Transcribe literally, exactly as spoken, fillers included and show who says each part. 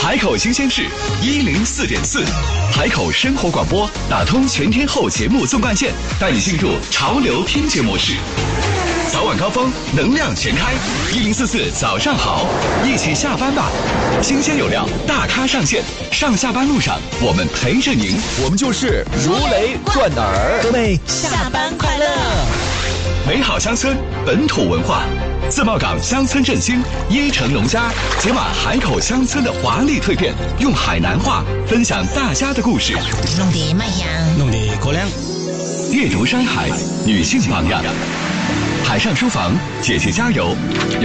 Speaker 1: 海口新鲜事一零四点四，海口生活广播打通全天候节目纵贯线，带你进入潮流听觉模式。早晚高峰，能量全开，一零四四早上好，一起下班吧。新鲜有料，大咖上线，上下班路上我们陪着您，
Speaker 2: 我们就是如雷贯耳。
Speaker 3: 各位下班快乐！
Speaker 1: 美好乡村，本土文化。自贸港乡村振兴，椰城农家解码海口乡村的华丽蜕变，用海南话分享大家的故事。
Speaker 3: 弄得卖香，
Speaker 2: 弄得口粮。
Speaker 1: 阅读山海，女性榜样。海上书房，姐姐加油。